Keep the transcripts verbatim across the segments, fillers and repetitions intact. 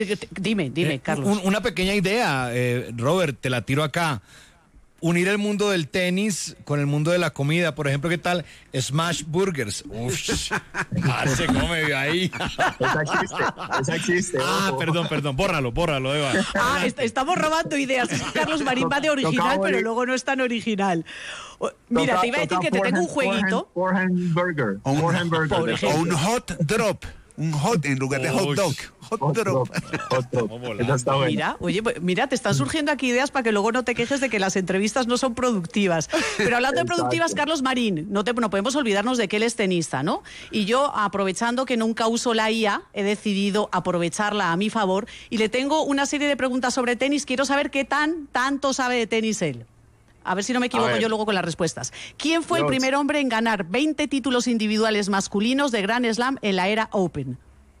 Dime, dime, Eh, Carlos. un- una pequeña idea, eh, Robert, te la tiro acá. Unir el mundo del tenis con el mundo de la comida. Por ejemplo, ¿qué tal? Smash Burgers. Uf, parce, ¿cómo me vio ahí? Esa existe, esa existe. Ah, ojo. perdón, perdón, bórralo, bórralo, Eva. Ah, est- estamos robando ideas. Es que Carlos Marín va de original, Tocaba pero de- luego no es tan original. O- Mira, Toca- te iba a decir toca que te tengo un forehand- jueguito. forehand- forehand burger. O un, Forehand burger. Por de ejemplo. o un hot drop. Un hot en lugar de hot Uy. dog. Hot Hot drop. drop, hot drop. Estamos volando. Esa está buena. Mira, oye, pues, mira, te están surgiendo aquí ideas para que luego no te quejes de que las entrevistas no son productivas. Pero hablando de productivas, Exacto. Carlos Marín, no, te, no podemos olvidarnos de que él es tenista, ¿no? Y yo, aprovechando que nunca uso la I A, he decidido aprovecharla a mi favor y le tengo una serie de preguntas sobre tenis. Quiero saber qué tan, tanto sabe de tenis él. A ver si no me equivoco ver. yo luego con las respuestas. ¿Quién fue el Dios. primer hombre en ganar veinte títulos individuales masculinos de Grand Slam en la era Open?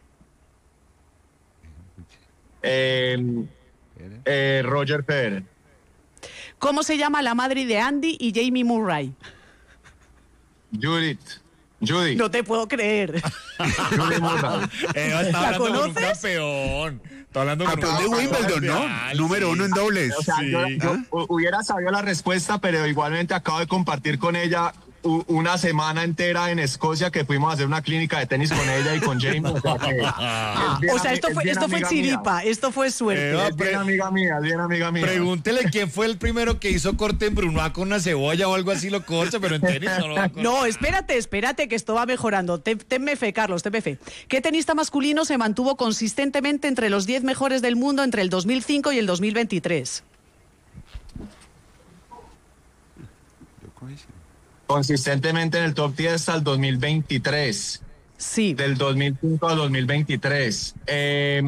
Eh, eh, Roger Federer. ¿Cómo se llama la madre de Andy y Jamie Murray? Judith. Judy. No te puedo creer. Judy Murray. Eva está ¿La hablando con un conoces? campeón. Está hablando con Campeón de un Wimbledon, ¿no? mundial, Número sí. uno en dobles. O sea, yo, Sí. yo ¿Ah? hu- hubiera sabido la respuesta, pero igualmente acabo de compartir con ella u- una semana entera en Escocia que fuimos a hacer una clínica de tenis con ella y con James. O sea, que Ah, es bien o sea, ami- esto es fue, bien esto fue amiga chiripa, mía. esto fue suerte. Eva, Es bien amiga mía, es bien amiga mía. Pregúntele quién fue el primero que hizo corte en Brunoa con una cebolla o algo así lo corta, pero en tenis no lo va a cortar. No, espérate, espérate, que esto va mejorando. Ten- Tenme fe, Carlos, tenme fe. ¿Qué tenista masculino se mantuvo consistentemente entre los diez mejores del mundo entre el dos mil cinco y el dos mil veintitrés? Consistentemente en el top diez hasta el dos mil veintitrés. Sí. Del dos mil cinco al dos mil veintitrés. Eh,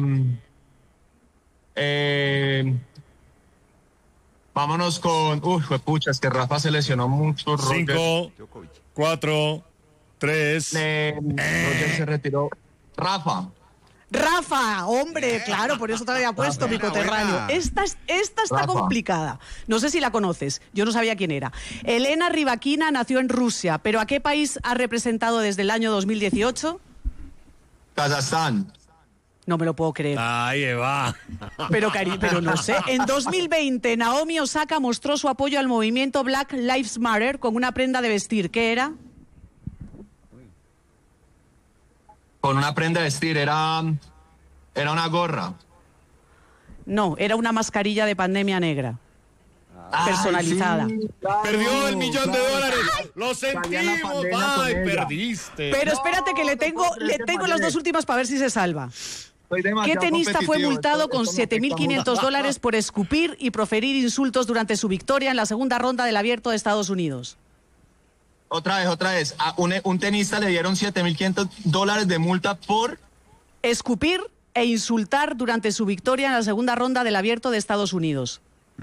eh, vámonos con... Uy, pucha, es que Rafa se lesionó mucho. Roger, Cinco, cuatro, tres. eh, Roger se retiró. Rafa. Rafa, hombre, claro, por eso te había puesto mi buena, coterráneo. buena. Esta, es- esta está Rafa. complicada. No sé si la conoces, yo no sabía quién era. Elena Rybakina nació en Rusia, pero ¿a qué país ha representado desde el año dos mil dieciocho? Kazajstán. No me lo puedo creer. Ay, Eva. Pero, cari, pero no sé. En dos mil veinte, Naomi Osaka mostró su apoyo al movimiento Black Lives Matter con una prenda de vestir. ¿Qué era? Con una prenda de vestir. Era, era una gorra. No, era una mascarilla de pandemia negra. Personalizada. Ay, sí, claro, Perdió el millón de claro. dólares. Lo Salía la sentimos. pandemia con Ay, ella. perdiste. Pero espérate que le no tengo, puedo creer le que tengo las fallé. dos últimas para ver si se salva. Soy ¿Qué demasiado tenista fue competitivo, multado esto- con esto me siete mil quinientos afecta mucho. dólares por escupir y proferir insultos durante su victoria en la segunda ronda del Abierto de Estados Unidos? Otra vez, otra vez. A un, un tenista le dieron siete mil quinientos dólares de multa por... Escupir e insultar durante su victoria en la segunda ronda del Abierto de Estados Unidos.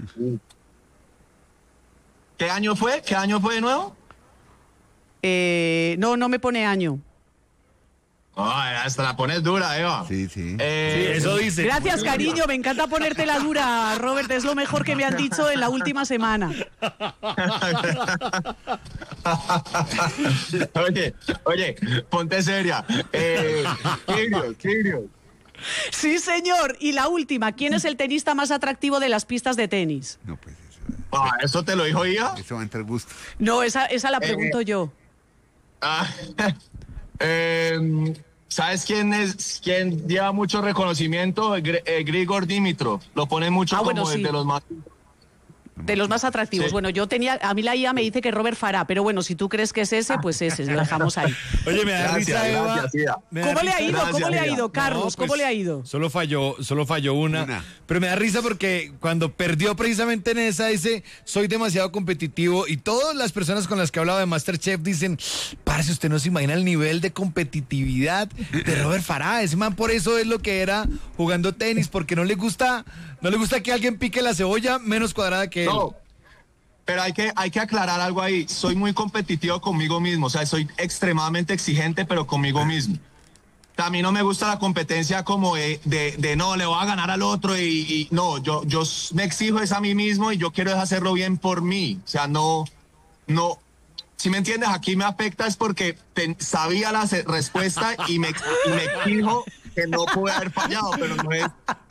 ¿Qué año fue? ¿Qué año fue de nuevo? Eh, no, no me pone año. Ay, hasta la pones dura, Eva. Sí, sí. Eh, Sí, eso dice. Gracias, cariño. Me encanta ponerte la dura, Robert. Es lo mejor que me han dicho en la última semana. oye, oye, ponte seria. Eh, Kyrgios, Kyrgios. Sí, señor. Y la última. ¿Quién es el tenista más atractivo de las pistas de tenis? No, pues eso, Ah, ¿eso te lo dijo ella? eso va a entrar gusto. No, esa, esa la pregunto yo. Ah, eh, ¿sabes quién es? ¿Quién lleva mucho reconocimiento? Gr- eh, Grigor Dimitrov. Lo ponen mucho Ah, como bueno, de, sí. de los más... De los más atractivos. Sí. Bueno, yo tenía, a mí la I A me dice que Robert Farah, pero bueno, si tú crees que es ese, pues ese, lo dejamos ahí. Oye, me da Gracias, risa, Eva. gracias, Ida. Me da ¿Cómo le ha risa- ido? Gracias, ¿Cómo le ha Ida. ido, Carlos? No, ¿Cómo pues, le ha ido? Solo falló, solo falló una, Una. Pero me da risa porque cuando perdió precisamente en esa, dice, soy demasiado competitivo. Y todas las personas con las que he hablado de MasterChef dicen, parce, usted no se imagina el nivel de competitividad de Robert Farah. Ese man por eso es lo que era jugando tenis, porque no le gusta, no le gusta que alguien pique la cebolla menos cuadrada que él. No, pero hay que, hay que aclarar algo ahí. Soy muy competitivo conmigo mismo. O sea, soy extremadamente exigente, pero conmigo mismo. O sea, a mí no me gusta la competencia como de, de, de no, le voy a ganar al otro y, y no, yo, yo me exijo es a mí mismo y yo quiero es hacerlo bien por mí. O sea, no, no, si me entiendes, aquí me afecta es porque te- sabía la se- respuesta y me, y me exijo que no pude haber fallado, pero no es